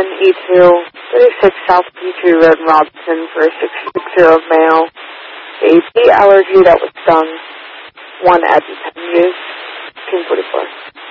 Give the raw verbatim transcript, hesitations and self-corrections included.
seven E two, thirty-six South Petrie Road in Robinson for a six-six-year-old male. A bee allergy that was stung. One EpiPen used. fifteen forty-four.